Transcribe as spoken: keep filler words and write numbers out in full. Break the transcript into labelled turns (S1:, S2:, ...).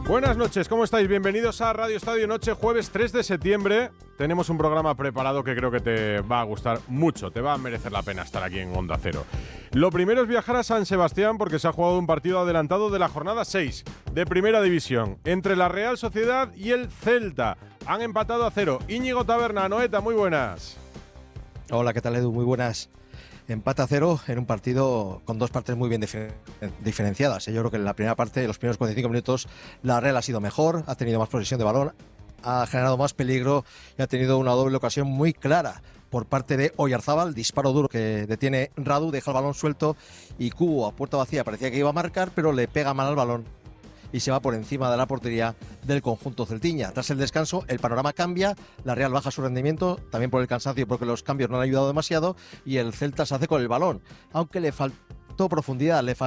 S1: Buenas noches, ¿cómo estáis? Bienvenidos a Radio Estadio Noche, jueves tres de septiembre. Tenemos un programa preparado que creo que te va a gustar mucho, te va a merecer la pena estar aquí en Onda Cero. Lo primero es viajar a San Sebastián porque se ha jugado un partido adelantado de la jornada seis de Primera División entre la Real Sociedad y el Celta. Han empatado a cero. Íñigo Taberna, Noeta, muy buenas.
S2: Hola, ¿qué tal, Edu? Muy buenas. Empate a cero en un partido con dos partes muy bien difer- diferenciadas. Yo creo que en la primera parte, los primeros cuarenta y cinco minutos, la Real ha sido mejor, ha tenido más posesión de balón, ha generado más peligro y ha tenido una doble ocasión muy clara por parte de Oyarzábal, disparo duro que detiene Radu, deja el balón suelto y Cubo a puerta vacía parecía que iba a marcar, pero le pega mal al balón y se va por encima de la portería del conjunto celtiña. Tras el descanso, el panorama cambia, la Real baja su rendimiento, también por el cansancio, porque los cambios no han ayudado demasiado, y el Celta se hace con el balón. Aunque le faltó profundidad, le faltó